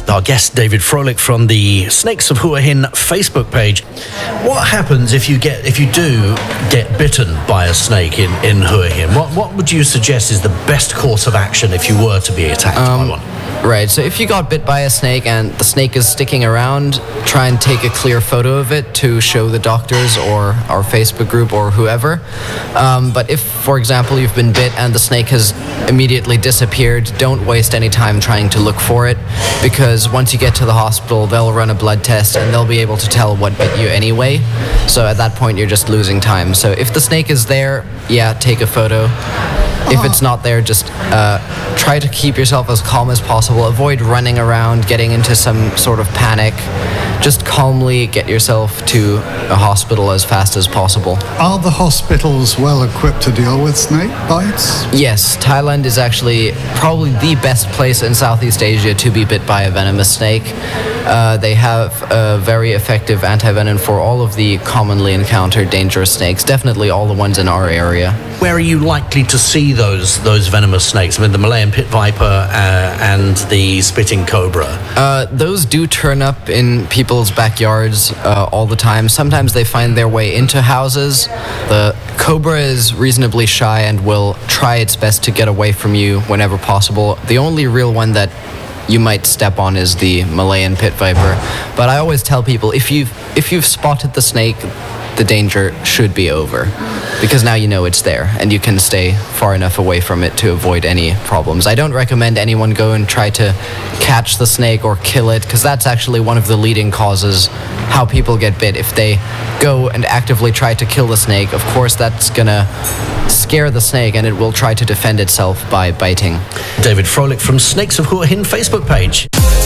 our guest David Froelich from the Snakes of Hua Hin Facebook page. What happens if you do get bitten by a snake in Hua Hin? What would you suggest is the best course of action if you were to be attacked by one? Right, so if you got bit by a snake and the snake is sticking around, try and take a clear photo of it to show the doctors or our Facebook group or whoever. But if, for example, you've been bit and the snake has immediately disappeared, don't waste any time trying to look for it, because once you get to the hospital, they'll run a blood test and they'll be able to tell what bit you anyway. So at that point, you're just losing time. So if the snake is there, yeah, take a photo. If it's not there, just try to keep yourself as calm as possible. Avoid running around, getting into some sort of panic. Just calmly get yourself to a hospital as fast as possible. Are the hospitals well equipped to deal with snake bites? Yes, Thailand is actually probably the best place in Southeast Asia to be bit by a venomous snake. They have a very effective antivenom for all of the commonly encountered dangerous snakes, definitely all the ones in our area. Where are you likely to see those venomous snakes? I mean, the Malayan pit viper and the spitting cobra. Those do turn up in people's backyards all the time. Sometimes they find their way into houses. The cobra is reasonably shy and will try its best to get away from you whenever possible. The only real one that you might step on is the Malayan pit viper. But I always tell people, if you've spotted the snake, the danger should be over, because now you know it's there and you can stay far enough away from it to avoid any problems. I don't recommend anyone go and try to catch the snake or kill it, because that's actually one of the leading causes how people get bit. If they go and actively try to kill the snake, of course that's gonna scare the snake and it will try to defend itself by biting. David Froelich from Snakes of Hua Hin Facebook page.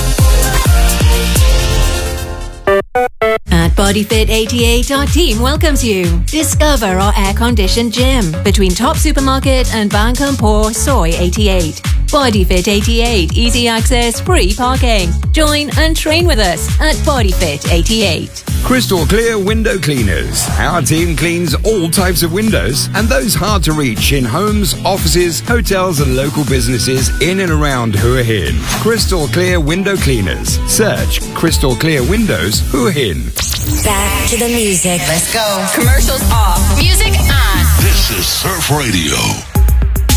At BodyFit 88, our team welcomes you. Discover our air-conditioned gym between Top Supermarket and Bangkok Soy 88. BodyFit 88, easy access, free parking. Join and train with us at BodyFit 88. Crystal Clear Window Cleaners. Our team cleans all types of windows, and those hard to reach in homes, offices, hotels and local businesses in and around Hua Hin. Crystal Clear Window Cleaners. Search Crystal Clear Windows Hua Hin. Back to the music. Let's go. Commercials off. Music on. This is Surf Radio.